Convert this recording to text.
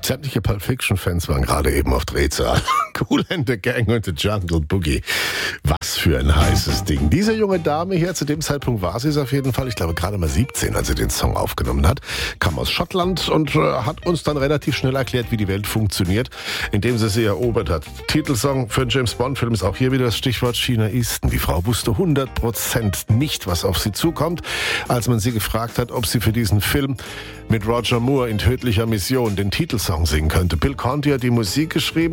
Sämtliche Pulp Fiction-Fans waren gerade eben auf Drehzahl. Kool and the Gang und The Jungle Boogie. Was für ein heißes Ding. Diese junge Dame hier, zu dem Zeitpunkt war sie es auf jeden Fall, ich glaube gerade mal 17, als sie den Song aufgenommen hat, kam aus Schottland und hat uns dann relativ schnell erklärt, wie die Welt funktioniert, indem sie erobert hat. Titelsong für einen James-Bond-Film ist auch hier wieder das Stichwort China Easton. Die Frau wusste 100% nicht, was auf sie zukommt, als man sie gefragt hat, ob sie für diesen Film mit Roger Moore in Tödlicher Mission den Titelsong singen könnte. Bill Conti hat die Musik geschrieben.